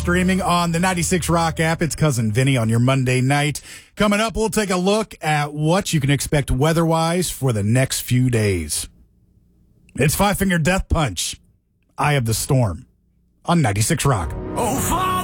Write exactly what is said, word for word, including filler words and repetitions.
Streaming on the ninety-six Rock app. It's Cousin Vinny on your Monday night. Coming up, we'll take a look at what you can expect weather-wise for the next few days. It's Five Finger Death Punch, Eye of the Storm, on ninety-six Rock. Oh, five!